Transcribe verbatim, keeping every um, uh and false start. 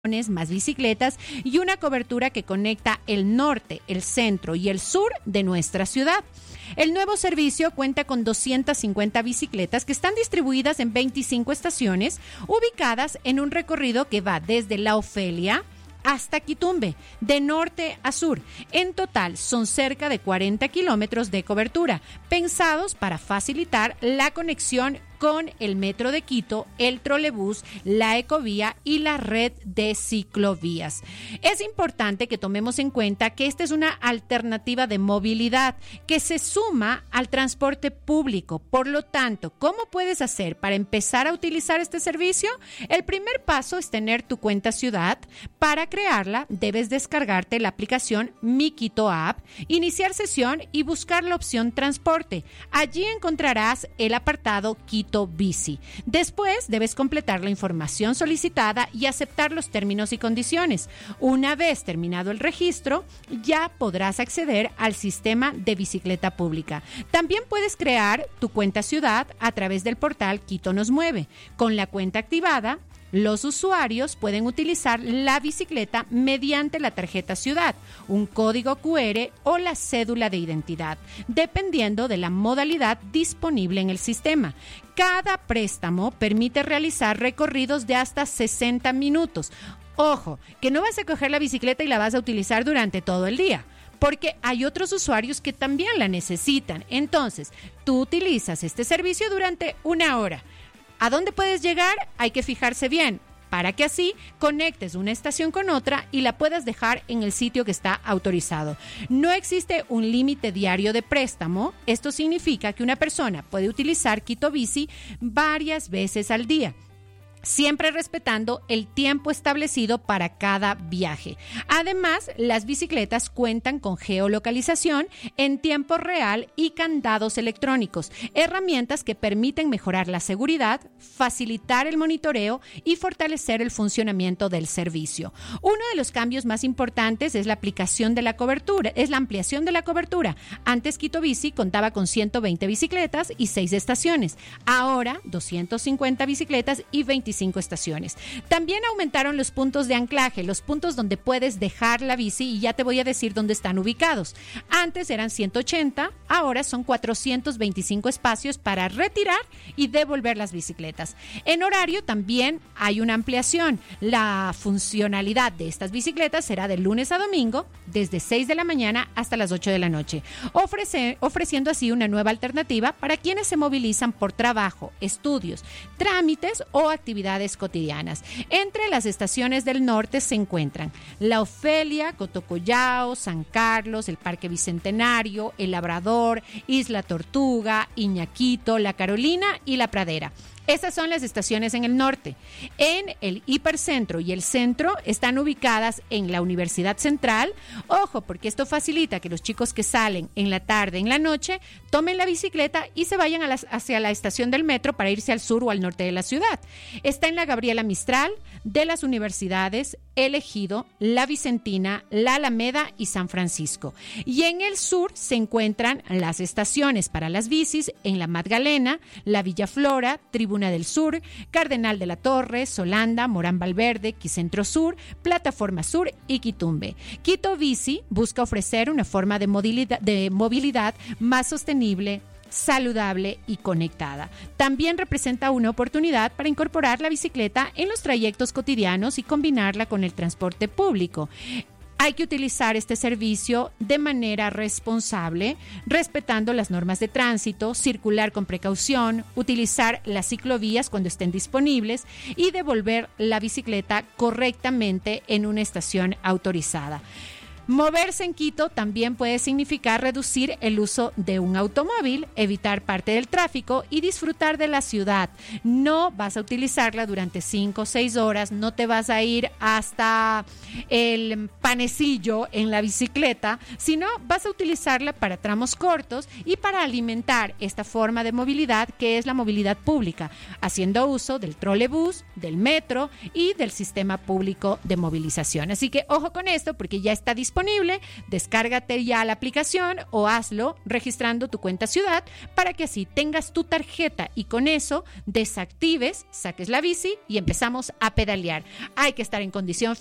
más bicicletas y una cobertura que conecta el norte, el centro y el sur de nuestra ciudad. El nuevo servicio cuenta con doscientas cincuenta bicicletas que están distribuidas en veinticinco estaciones, ubicadas en un recorrido que va desde La Ofelia hasta Quitumbe, de norte a sur. En total son cerca de cuarenta kilómetros de cobertura, pensados para facilitar la conexión con el Metro de Quito, el trolebús, la ecovía y la red de ciclovías. Es importante que tomemos en cuenta que esta es una alternativa de movilidad que se suma al transporte público. Por lo tanto, ¿cómo puedes hacer para empezar a utilizar este servicio? El primer paso es tener tu cuenta ciudad. Para crearla, debes descargarte la aplicación Mi Quito App, iniciar sesión y buscar la opción transporte. Allí encontrarás el apartado Quito Bici. Después debes completar la información solicitada y aceptar los términos y condiciones. Una vez terminado el registro, ya podrás acceder al sistema de bicicleta pública. También puedes crear tu cuenta ciudad a través del portal Quito Nos Mueve. Con la cuenta activada, los usuarios pueden utilizar la bicicleta mediante la tarjeta ciudad, un código cu erre o la cédula de identidad, dependiendo de la modalidad disponible en el sistema. Cada préstamo permite realizar recorridos de hasta sesenta minutos. Ojo, que no vas a coger la bicicleta y la vas a utilizar durante todo el día, porque hay otros usuarios que también la necesitan. Entonces, tú utilizas este servicio durante una hora. ¿A dónde puedes llegar? Hay que fijarse bien, para que así conectes una estación con otra y la puedas dejar en el sitio que está autorizado. No existe un límite diario de préstamo. Esto significa que una persona puede utilizar Quito Bici varias veces al día, siempre respetando el tiempo establecido para cada viaje. Además, las bicicletas cuentan con geolocalización en tiempo real y candados electrónicos, herramientas que permiten mejorar la seguridad, facilitar el monitoreo y fortalecer el funcionamiento del servicio. Uno de los cambios más importantes es la aplicación de la cobertura, es la ampliación de la cobertura. Antes Quito Bici contaba con ciento veinte bicicletas y seis estaciones. Ahora, doscientas cincuenta bicicletas y veinticinco estaciones. También aumentaron los puntos de anclaje, los puntos donde puedes dejar la bici, y ya te voy a decir dónde están ubicados. Antes eran ciento ochenta, ahora son cuatrocientos veinticinco espacios para retirar y devolver las bicicletas. En horario también hay una ampliación. La funcionalidad de estas bicicletas será de lunes a domingo, desde seis de la mañana hasta las ocho de la noche, ofrece, ofreciendo así una nueva alternativa para quienes se movilizan por trabajo, estudios, trámites o actividades cotidianas. Entre las estaciones del norte se encuentran La Ofelia, Cotocollao, San Carlos, el Parque Bicentenario, El Labrador, Isla Tortuga, Iñaquito, La Carolina y La Pradera. Estas son las estaciones en el norte. En el hipercentro y el centro están ubicadas en la Universidad Central. Ojo, porque esto facilita que los chicos que salen en la tarde, en la noche, tomen la bicicleta y se vayan a las, hacia la estación del metro para irse al sur o al norte de la ciudad. Está en la Gabriela Mistral, de las universidades El Ejido, La Vicentina, La Alameda y San Francisco. Y en el sur se encuentran las estaciones para las bicis en la Magdalena, la Villa Flora, Tribuna del Sur, Cardenal de la Torre, Solanda, Morán Valverde, Quicentro Sur, Plataforma Sur y Quitumbe. Quito Bici busca ofrecer una forma de movilidad, de movilidad más sostenible, saludable y conectada. También representa una oportunidad para incorporar la bicicleta en los trayectos cotidianos y combinarla con el transporte público. Hay que utilizar este servicio de manera responsable, respetando las normas de tránsito, circular con precaución, utilizar las ciclovías cuando estén disponibles y devolver la bicicleta correctamente en una estación autorizada. Moverse en Quito también puede significar reducir el uso de un automóvil, evitar parte del tráfico y disfrutar de la ciudad. No vas a utilizarla durante cinco o seis horas, no te vas a ir hasta el Panecillo en la bicicleta, sino vas a utilizarla para tramos cortos y para alimentar esta forma de movilidad que es la movilidad pública, haciendo uso del trolebús, del metro y del sistema público de movilización. Así que ojo con esto porque ya está disponible disponible. Descárgate ya la aplicación o hazlo registrando tu cuenta ciudad para que así tengas tu tarjeta y con eso desactives, saques la bici y empezamos a pedalear. Hay que estar en condición